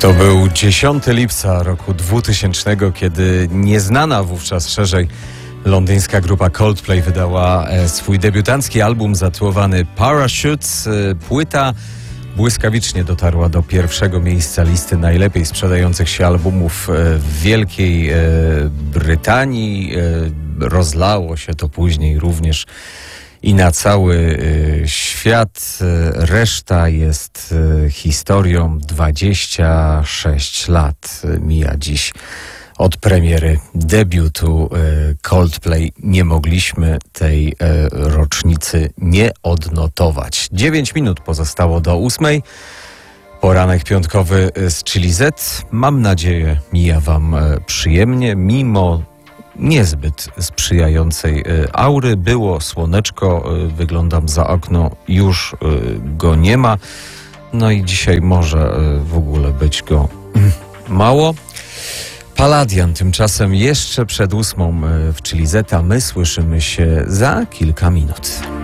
To był 10 lipca roku 2000, kiedy nieznana wówczas szerzej londyńska grupa Coldplay wydała swój debiutancki album zatytułowany Parachutes. Płyta błyskawicznie dotarła do pierwszego miejsca listy najlepiej sprzedających się albumów w Wielkiej Brytanii. Rozlało się to później również i na cały świat. Reszta jest historią. 26 lat mija dziś od premiery debiutu Coldplay. Nie mogliśmy tej rocznicy nie odnotować. 9 minut pozostało do 8. Poranek piątkowy z Chili Z. Mam nadzieję, mija wam przyjemnie, mimo niezbyt sprzyjającej aury. Było słoneczko, wyglądam za okno, już go nie ma. No i dzisiaj może w ogóle być go mało. Palladian tymczasem jeszcze przed 8 w Chili Z, a my słyszymy się za kilka minut.